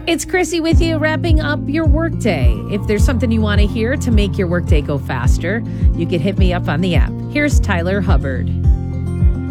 It's Chrissy with you, wrapping up your workday. If there's something you want to hear to make your workday go faster, you can hit me up on the app. Here's Tyler Hubbard.